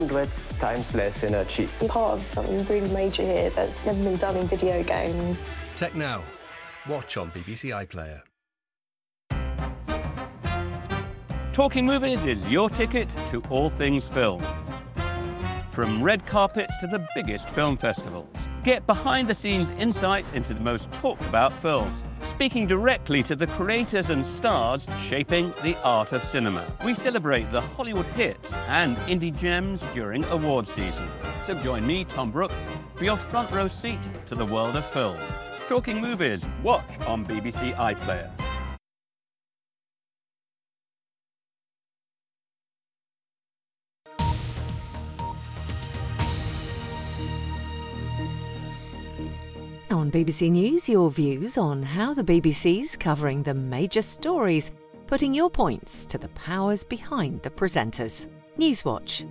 Hundreds times less energy. I'm part of something really major here that's never been done in video games. Tech Now. Watch on BBC iPlayer. Talking Movies is your ticket to all things film. From red carpets to the biggest film festivals. Get behind-the-scenes insights into the most talked-about films, speaking directly to the creators and stars shaping the art of cinema. We celebrate the Hollywood hits and indie gems during award season. So join me, Tom Brooke, for your front row seat to the world of film. Talking Movies, watch on BBC iPlayer. On BBC News, your views on how the BBC's covering the major stories, putting your points to the powers behind the presenters. Newswatch.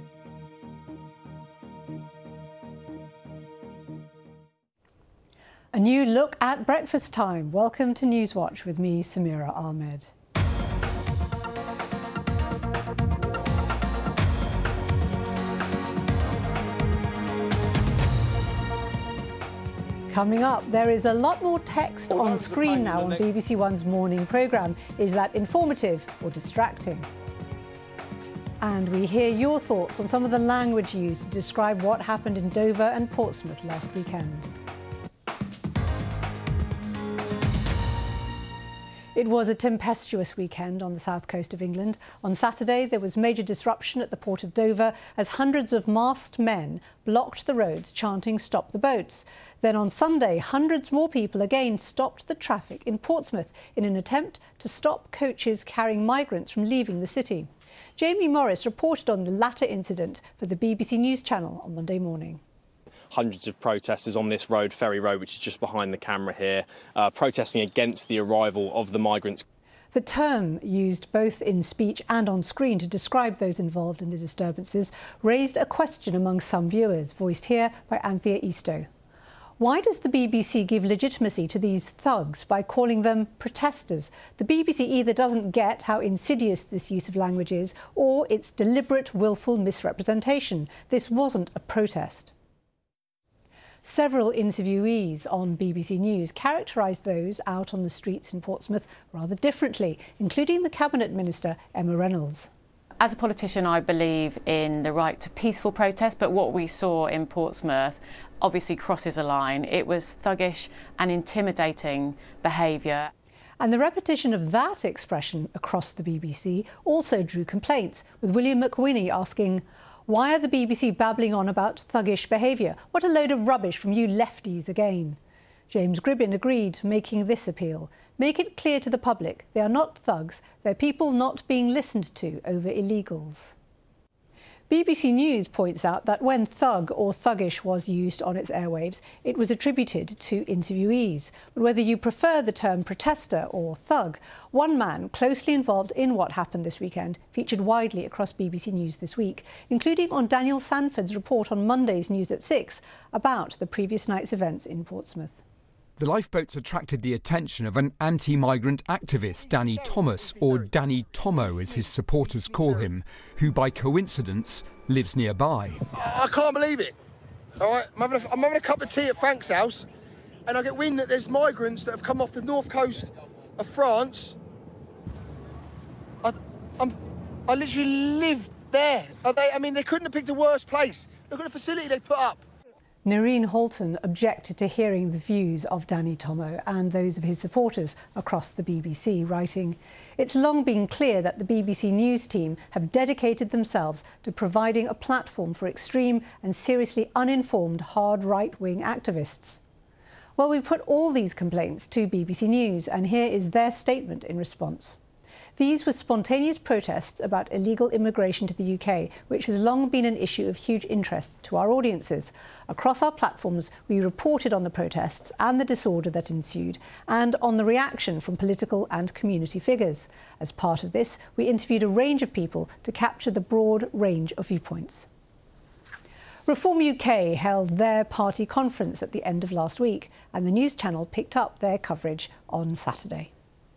A new look at breakfast time. Welcome to Newswatch with me, Samira Ahmed. Coming up, there is a lot more text on screen now on BBC One's morning programme. Is that informative or distracting? And we hear your thoughts on some of the language used to describe what happened in Dover and Portsmouth last weekend. It was a tempestuous weekend on the south coast of England. On Saturday, there was major disruption at the port of Dover as hundreds of masked men blocked the roads, chanting "Stop the boats." Then on Sunday, hundreds more people again stopped the traffic in Portsmouth in an attempt to stop coaches carrying migrants from leaving the city. Jamie Morris reported on the latter incident for the BBC News Channel on Monday morning. Hundreds of protesters on this road, Ferry Road, which is just behind the camera here, protesting against the arrival of the migrants. The term used both in speech and on screen to describe those involved in the disturbances raised a question among some viewers, voiced here by Anthea Eastoe. Why does the BBC give legitimacy to these thugs by calling them protesters? The BBC either doesn't get how insidious this use of language is, or it's deliberate, willful misrepresentation. This wasn't a protest. Several interviewees on BBC News characterised those out on the streets in Portsmouth rather differently, including the Cabinet Minister, Emma Reynolds. As a politician, I believe in the right to peaceful protest, but what we saw in Portsmouth obviously crosses a line. It was thuggish and intimidating behaviour. And the repetition of that expression across the BBC also drew complaints, with William McWhinney asking, "Why are the BBC babbling on about thuggish behaviour? What a load of rubbish from you lefties again." James Gribbin agreed, making this appeal. "Make it clear to the public they are not thugs, they're people not being listened to over illegals." BBC News points out that when thug or thuggish was used on its airwaves, it was attributed to interviewees. But whether you prefer the term protester or thug, one man closely involved in what happened this weekend featured widely across BBC News this week, including on Daniel Sanford's report on Monday's News at 6 about the previous night's events in Portsmouth. The lifeboats attracted the attention of an anti-migrant activist, Danny Thomas, or Danny Tomo as his supporters call him, who by coincidence lives nearby. I can't believe it. All right, I'm having a cup of tea at Frank's house and I get wind that there's migrants that have come off the north coast of France. I literally live there. They couldn't have picked a worse place. Look at the facility they put up. Nerine Halton objected to hearing the views of Danny Tomo and those of his supporters across the BBC, writing, "It's long been clear that the BBC News team have dedicated themselves to providing a platform for extreme and seriously uninformed hard right-wing activists." Well, we put all these complaints to BBC News, and here is their statement in response. These were spontaneous protests about illegal immigration to the UK, which has long been an issue of huge interest to our audiences. Across our platforms, we reported on the protests and the disorder that ensued, and on the reaction from political and community figures. As part of this, we interviewed a range of people to capture the broad range of viewpoints. Reform UK held their party conference at the end of last week, and the news channel picked up their coverage on Saturday.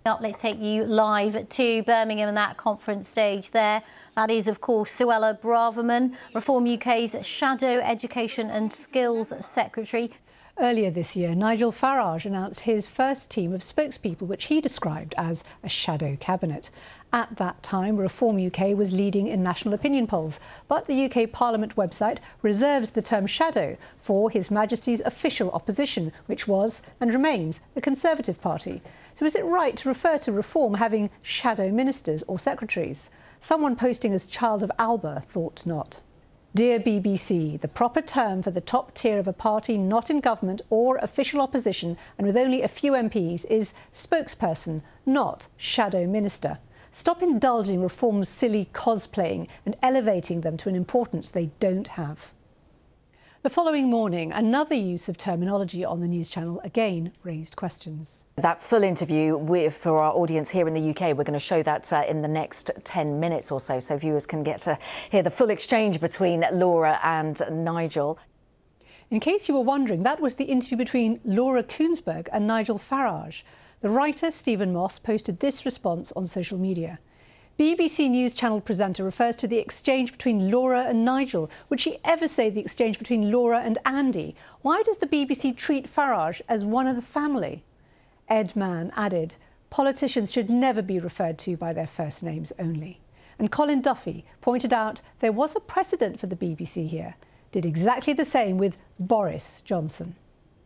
Let's take you live to Birmingham and that conference stage there. That is, of course, Suella Braverman, Reform UK's Shadow Education and Skills Secretary. Earlier this year, Nigel Farage announced his first team of spokespeople, which he described as a shadow cabinet. At that time, Reform UK was leading in national opinion polls, but the UK Parliament website reserves the term shadow for His Majesty's official opposition, which was and remains the Conservative Party. So is it right to refer to Reform having shadow ministers or secretaries? Someone posting as Child of Alba thought not. Dear BBC, the proper term for the top tier of a party not in government or official opposition and with only a few MPs is spokesperson, not shadow minister. Stop indulging Reform's silly cosplaying and elevating them to an importance they don't have. The following morning, another use of terminology on the news channel again raised questions. That full interview for our audience here in the UK, we're going to show that in the next 10 minutes or so viewers can get to hear the full exchange between Laura and Nigel. In case you were wondering, that was the interview between Laura Kuenssberg and Nigel Farage. The writer Stephen Moss posted this response on social media. BBC News Channel presenter refers to the exchange between Laura and Nigel. Would she ever say the exchange between Laura and Andy? Why does the BBC treat Farage as one of the family? Ed Mann added, politicians should never be referred to by their first names only. And Colin Duffy pointed out there was a precedent for the BBC here. Did exactly the same with Boris Johnson.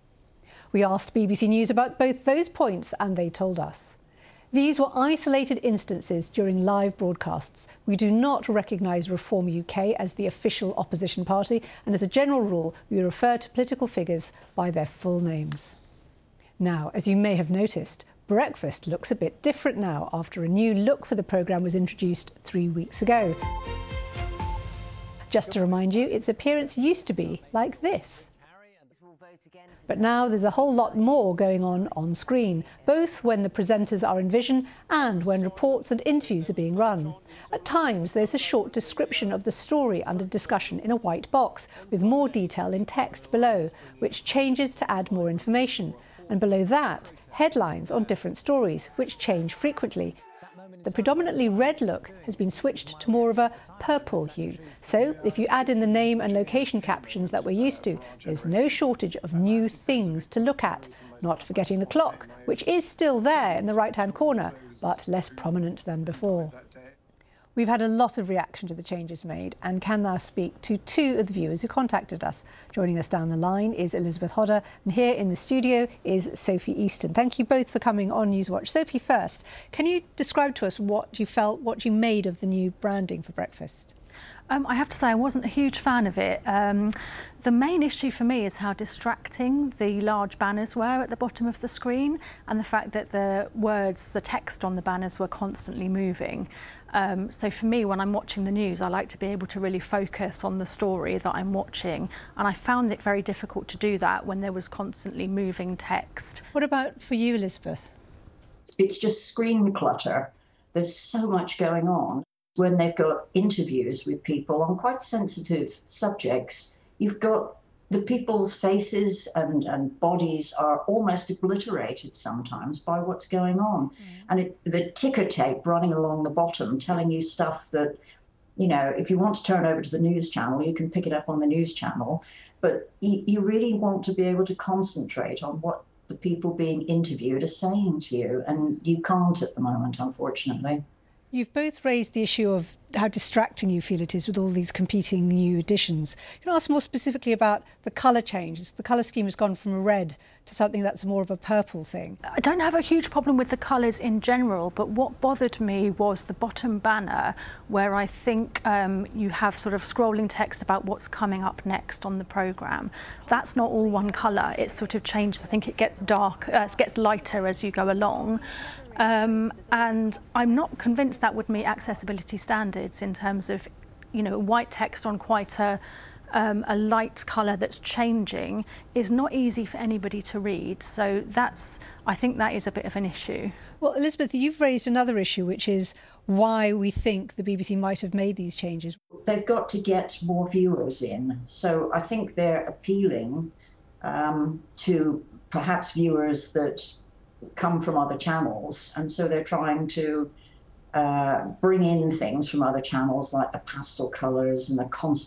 We asked BBC News about both those points and they told us. These were isolated instances during live broadcasts. We do not recognise Reform UK as the official opposition party, and as a general rule, we refer to political figures by their full names. Now, as you may have noticed, Breakfast looks a bit different now after a new look for the programme was introduced 3 weeks ago. Just to remind you, its appearance used to be like this. But now there's a whole lot more going on screen, both when the presenters are in vision and when reports and interviews are being run. At times, there's a short description of the story under discussion in a white box, with more detail in text below, which changes to add more information. And below that, headlines on different stories, which change frequently. The predominantly red look has been switched to more of a purple hue. So if you add in the name and location captions that we're used to, there's no shortage of new things to look at. Not forgetting the clock, which is still there in the right-hand corner, but less prominent than before. We've had a lot of reaction to the changes made and can now speak to two of the viewers who contacted us. Joining us down the line is Elizabeth Hodder, and here in the studio is Sophie Easton. Thank you both for coming on Newswatch. Sophie first, can you describe to us what you felt, what you made of the new branding for Breakfast? I have to say I wasn't a huge fan of it. The main issue for me is how distracting the large banners were at the bottom of the screen, and the fact that the words, the text on the banners were constantly moving. So for me, when I'm watching the news, I like to be able to really focus on the story that I'm watching, and I found it very difficult to do that when there was constantly moving text. What about for you, Elizabeth? It's just screen clutter. There's so much going on. When they've got interviews with people on quite sensitive subjects, you've got the people's faces and bodies are almost obliterated sometimes by what's going on. And the ticker tape running along the bottom telling you stuff that, you know, if you want to turn over to the news channel, you can pick it up on the news channel. But you really want to be able to concentrate on what the people being interviewed are saying to you. And you can't at the moment, unfortunately. You've both raised the issue of how distracting you feel it is with all these competing new additions. Can I ask more specifically about the colour changes? The colour scheme has gone from a red to something that's more of a purple thing. I don't have a huge problem with the colours in general, but what bothered me was the bottom banner, where I think you have sort of scrolling text about what's coming up next on the programme. That's not all one colour. It's sort of changed. I think it gets dark, it gets lighter as you go along. And I'm not convinced that would meet accessibility standards in terms of, you know, white text on quite a light colour that's changing is not easy for anybody to read. So I think that is a bit of an issue. Well, Elizabeth, you've raised another issue, which is why we think the BBC might have made these changes. They've got to get more viewers in. So I think they're appealing to perhaps viewers that come from other channels, and so they're trying to bring in things from other channels like the pastel colours and the constant